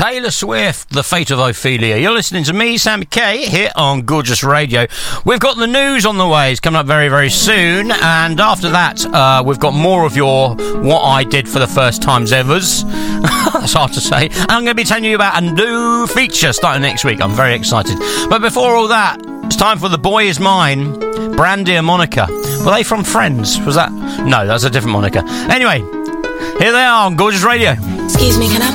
Taylor Swift, The Fate of Ophelia. You're listening to me, Sam Kay, here on Gorgeous Radio. We've got the news on the way. It's coming up very, very soon. And after that, we've got more of your What I Did for the First Times Evers. That's hard to say. And I'm going to be telling you about a new feature starting next week. I'm very excited. But before all that, it's time for The Boy Is Mine, Brandy and Monica. Were they from Friends? Was that? No, that's a different Monica. Anyway, here they are on Gorgeous Radio. Excuse me, can I